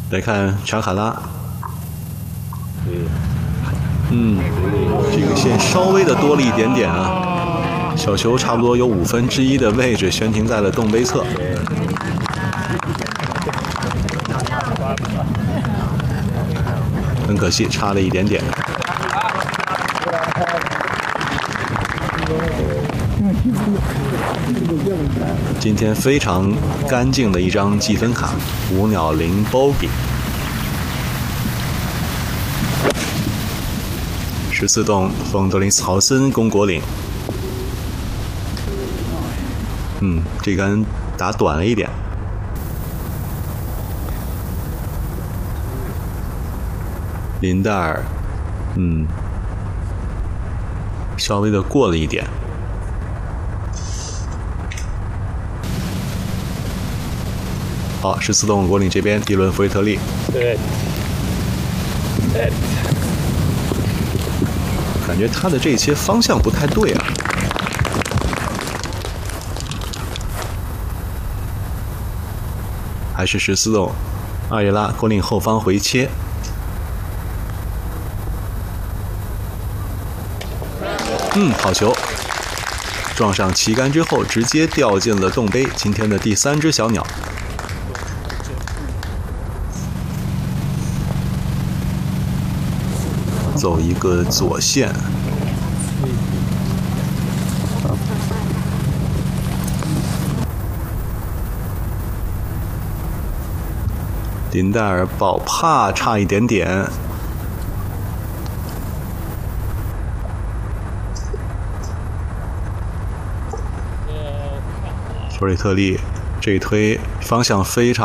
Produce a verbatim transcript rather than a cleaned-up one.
来看查卡拉，嗯，这个线稍微的多了一点点啊，小球差不多有五分之一的位置悬停在了洞杯侧。很可惜，差了一点点。今天非常干净的一张计分卡，五鸟零 bogey。十四洞冯德林斯豪森攻果岭。嗯，这杆打短了一点。林戴尔，嗯，稍微的过了一点。好，十四洞果岭这边，迪伦·弗瑞特利。 对。 感觉他的这些方向不太对啊。还是十四洞，阿耶拉果岭后方回切。嗯，好球！撞上旗杆之后，直接掉进了洞杯。今天的第三只小鸟。走一个左线。林戴尔保帕差一点点。弗瑞特利这一推方向非常